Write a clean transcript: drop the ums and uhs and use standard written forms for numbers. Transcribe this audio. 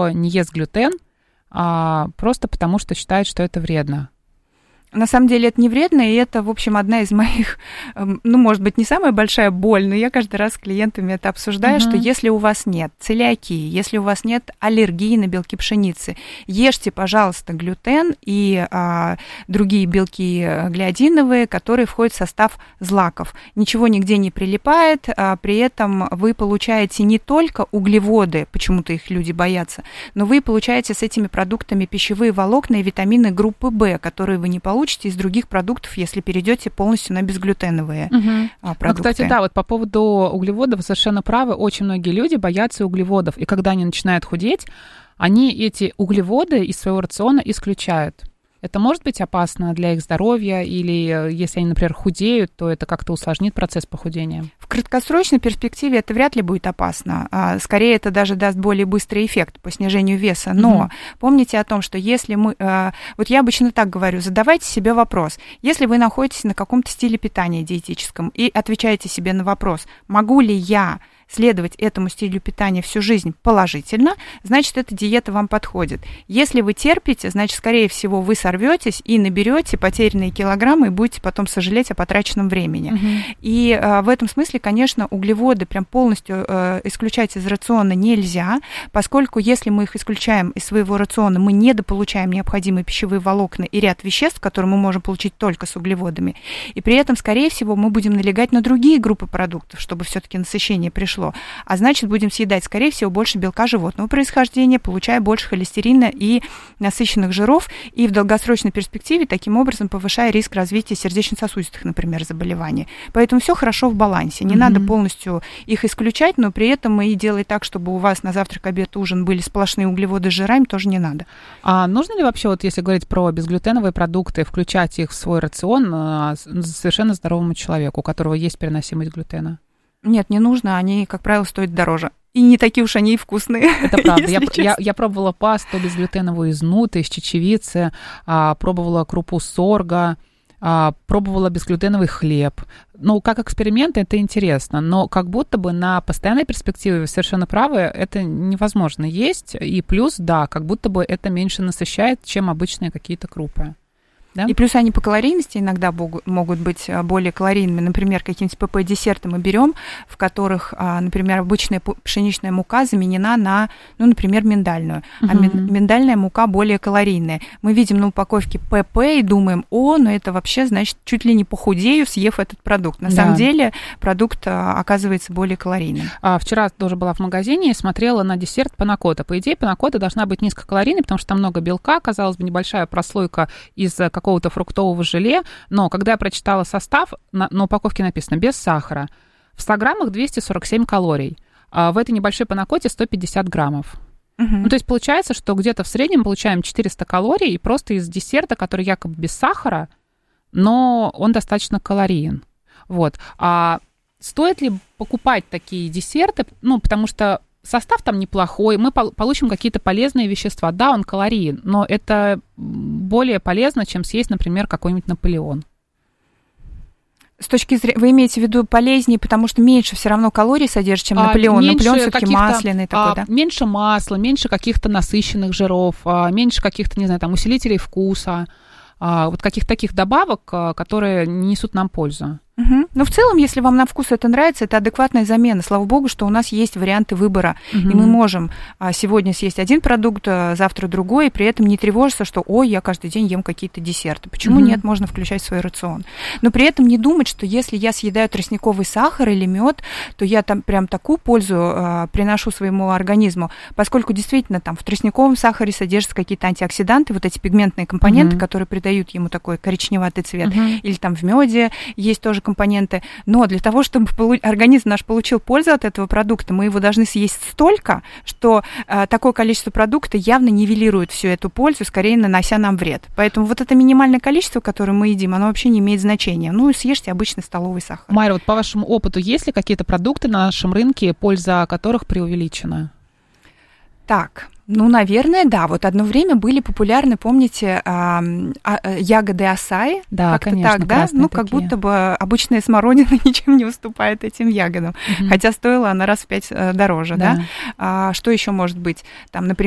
кто не ест глютен, просто потому что считает, что это вредно. На самом деле это не вредно, и это, в общем, одна из моих, может быть, не самая большая боль, но я каждый раз с клиентами это обсуждаю, что если у вас нет целиакии, если у вас нет аллергии на белки пшеницы, ешьте, пожалуйста, глютен и другие белки глиадиновые, которые входят в состав злаков. Ничего нигде не прилипает, при этом вы получаете не только углеводы, почему-то их люди боятся, но вы получаете с этими продуктами пищевые волокна и витамины группы В, которые вы не получите из других продуктов, если перейдете полностью на безглютеновые продукты. Ну, кстати, да, вот по поводу углеводов вы совершенно правы. Очень многие люди боятся углеводов, и когда они начинают худеть, они эти углеводы из своего рациона исключают. Это может быть опасно для их здоровья, или если они, например, худеют, то это как-то усложнит процесс похудения? В краткосрочной перспективе это вряд ли будет опасно. Скорее, это даже даст более быстрый эффект по снижению веса. Но помните о том, что если мы... Вот я обычно так говорю, задавайте себе вопрос. Если вы находитесь на каком-то стиле питания диетическом и отвечаете себе на вопрос, могу ли я следовать этому стилю питания всю жизнь положительно, значит, эта диета вам подходит. Если вы терпите, значит, скорее всего, вы сорветесь и наберете потерянные килограммы и будете потом сожалеть о потраченном времени. И в этом смысле, конечно, углеводы прям полностью исключать из рациона нельзя, поскольку если мы их исключаем из своего рациона, мы недополучаем необходимые пищевые волокна и ряд веществ, которые мы можем получить только с углеводами. И при этом, скорее всего, мы будем налегать на другие группы продуктов, чтобы все-таки насыщение пришло. А значит, будем съедать, скорее всего, больше белка животного происхождения, получая больше холестерина и насыщенных жиров, и в долгосрочной перспективе таким образом повышая риск развития сердечно-сосудистых, например, заболеваний. Поэтому все хорошо в балансе. Не надо полностью их исключать, но при этом и делать так, чтобы у вас на завтрак, обед, ужин были сплошные углеводы с жирами, тоже не надо. А нужно ли вообще, вот если говорить про безглютеновые продукты, включать их в свой рацион совершенно здоровому человеку, у которого есть переносимость глютена? Нет, не нужно, они, как правило, стоят дороже. И не такие уж они и вкусные. Это правда. Я пробовала пасту безглютеновую из нуты, из чечевицы, пробовала крупу сорга, пробовала безглютеновый хлеб. Ну, как эксперимент это интересно, но как будто бы на постоянной перспективе, вы совершенно правы, это невозможно есть. И плюс, да, как будто бы это меньше насыщает, чем обычные какие-то крупы. Да? И плюс они по калорийности иногда могут быть более калорийными. Например, какие-нибудь ПП-десерты мы берем, в которых, например, обычная пшеничная мука заменена на, например, миндальную. А миндальная мука более калорийная. Мы видим на упаковке ПП и думаем, но это вообще, значит, чуть ли не похудею, съев этот продукт. На самом деле продукт оказывается более калорийным. Вчера тоже была в магазине и смотрела на десерт панакота. По идее, панакота должна быть низкокалорийной, потому что там много белка, казалось бы, небольшая прослойка из какого-то фруктового желе, но когда я прочитала состав, на упаковке написано «без сахара», в 100 граммах 247 калорий, а в этой небольшой панакоте 150 граммов. Ну, то есть получается, что где-то в среднем получаем 400 калорий и просто из десерта, который якобы без сахара, но он достаточно калориен. Вот. А стоит ли покупать такие десерты? Ну, потому что состав там неплохой, мы получим какие-то полезные вещества. Да, он калориен, но это более полезно, чем съесть, например, какой-нибудь Наполеон. С точки зрения, вы имеете в виду полезнее, потому что меньше все равно калорий содержит, чем Наполеон. Наполеон все-таки масляный такой, да? Меньше масла, меньше каких-то насыщенных жиров, меньше каких-то, не знаю, там, усилителей вкуса, вот каких-то таких добавок, которые не несут нам пользу. Но в целом, если вам на вкус это нравится, это адекватная замена. Слава богу, что у нас есть варианты выбора. И мы можем сегодня съесть один продукт, завтра другой, и при этом не тревожиться, что я каждый день ем какие-то десерты. Почему нет? Можно включать в свой рацион. Но при этом не думать, что если я съедаю тростниковый сахар или мед, то я там прям такую пользу приношу своему организму, поскольку действительно там в тростниковом сахаре содержатся какие-то антиоксиданты, вот эти пигментные компоненты, которые придают ему такой коричневатый цвет. Или там в меде есть тоже компоненты, но для того, чтобы организм наш получил пользу от этого продукта, мы его должны съесть столько, что такое количество продукта явно нивелирует всю эту пользу, скорее нанося нам вред. Поэтому вот это минимальное количество, которое мы едим, оно вообще не имеет значения. Ну и съешьте обычный столовый сахар. Майра, вот по вашему опыту, есть ли какие-то продукты на нашем рынке, польза которых преувеличена? Так, наверное, да. Вот одно время были популярны, помните, ягоды акаи? Да, как-то конечно, так, да? Как такие. будто бы обычная смородина ничем не уступает этим ягодам. Хотя стоила она раз в 5 дороже, да? Что еще может быть? Там, например,